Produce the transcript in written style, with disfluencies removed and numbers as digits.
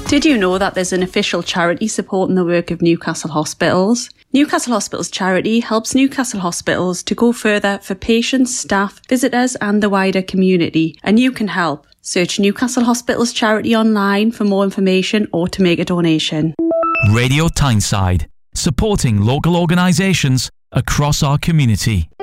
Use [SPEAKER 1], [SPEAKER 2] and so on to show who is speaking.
[SPEAKER 1] Did you know that there's an official charity supporting the work of Newcastle Hospitals? Newcastle Hospitals Charity helps Newcastle Hospitals to go further for patients, staff, visitors and the wider community, and you can help. Search Newcastle Hospitals Charity online for more information or to make a donation.
[SPEAKER 2] Radio Tyneside, supporting local organisations across our community.